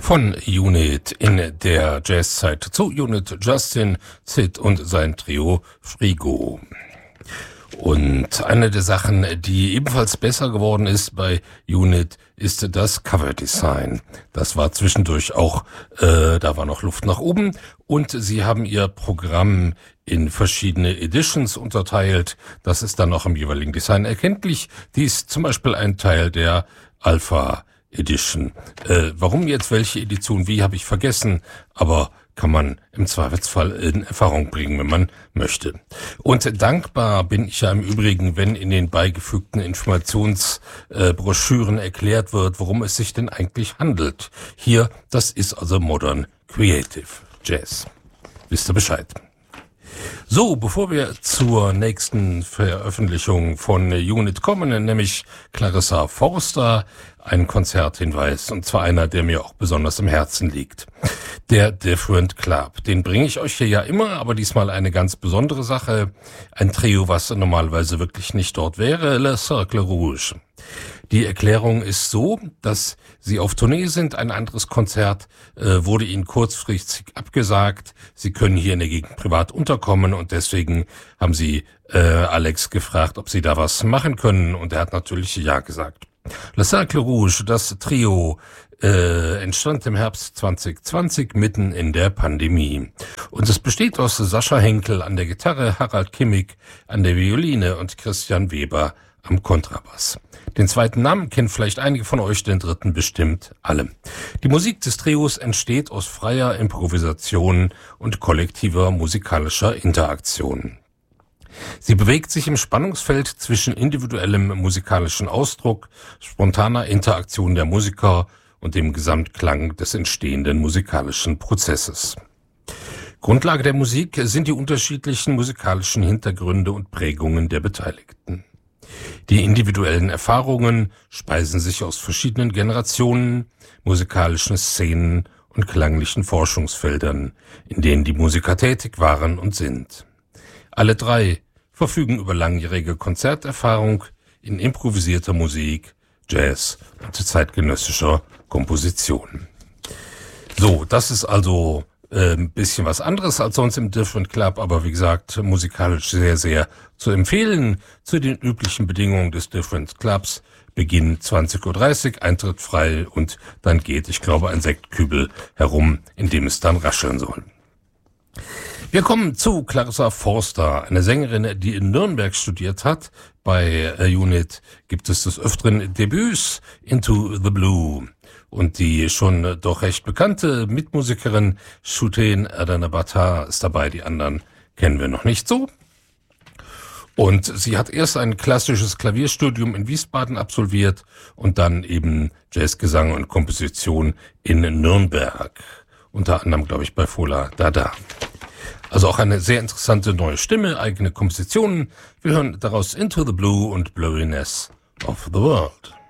Von Unit in der Jazzzeit zu Unit Justin, Sid und sein Trio Frigo. Und eine der Sachen, die ebenfalls besser geworden ist bei Unit, ist das Coverdesign. Das war zwischendurch auch, da war noch Luft nach oben. Und sie haben ihr Programm in verschiedene Editions unterteilt. Das ist dann auch im jeweiligen Design erkenntlich. Dies zum Beispiel ein Teil der Alpha Edition. Warum jetzt welche Edition wie, habe ich vergessen, aber kann man im Zweifelsfall in Erfahrung bringen, wenn man möchte. Und dankbar bin ich ja im Übrigen, wenn in den beigefügten Informationsbroschüren erklärt wird, worum es sich denn eigentlich handelt. Hier, das ist also Modern Creative Jazz. Wisst ihr Bescheid? So, bevor wir zur nächsten Veröffentlichung von Unit kommen, nämlich Clarissa Forster, ein Konzerthinweis, und zwar einer, der mir auch besonders im Herzen liegt. Der Different Club, den bringe ich euch hier ja immer, aber diesmal eine ganz besondere Sache. Ein Trio, was normalerweise wirklich nicht dort wäre, Le Cercle Rouge. Die Erklärung ist so, dass sie auf Tournee sind. Ein anderes Konzert wurde ihnen kurzfristig abgesagt. Sie können hier in der Gegend privat unterkommen und deswegen haben sie Alex gefragt, ob sie da was machen können, und er hat natürlich ja gesagt. Le Cercle Rouge, das Trio, entstand im Herbst 2020 mitten in der Pandemie. Und es besteht aus Sascha Henkel an der Gitarre, Harald Kimmig an der Violine und Christian Weber am Kontrabass. Den zweiten Namen kennen vielleicht einige von euch, den dritten bestimmt alle. Die Musik des Trios entsteht aus freier Improvisation und kollektiver musikalischer Interaktion. Sie bewegt sich im Spannungsfeld zwischen individuellem musikalischen Ausdruck, spontaner Interaktion der Musiker und dem Gesamtklang des entstehenden musikalischen Prozesses. Grundlage der Musik sind die unterschiedlichen musikalischen Hintergründe und Prägungen der Beteiligten. Die individuellen Erfahrungen speisen sich aus verschiedenen Generationen, musikalischen Szenen und klanglichen Forschungsfeldern, in denen die Musiker tätig waren und sind. Alle drei verfügen über langjährige Konzerterfahrung in improvisierter Musik, Jazz und zeitgenössischer Komposition. So, das ist also ein bisschen was anderes als sonst im Different Club, aber wie gesagt, musikalisch sehr, sehr zu empfehlen. Zu den üblichen Bedingungen des Different Clubs: Beginn 20:30 Uhr, Eintritt frei, und dann geht, ich glaube, ein Sektkübel herum, in dem es dann rascheln soll. Wir kommen zu Clarissa Forster, eine Sängerin, die in Nürnberg studiert hat. Bei Unit gibt es des Öfteren Debüts, Into the Blue. Und die schon doch recht bekannte Mitmusikerin Shooten Adanabata ist dabei, die anderen kennen wir noch nicht so. Und sie hat erst ein klassisches Klavierstudium in Wiesbaden absolviert und dann eben Jazzgesang und Komposition in Nürnberg. Unter anderem, glaube ich, bei Fola Dada. Also auch eine sehr interessante neue Stimme, eigene Kompositionen. Wir hören daraus Into the Blue und Blurriness of the World.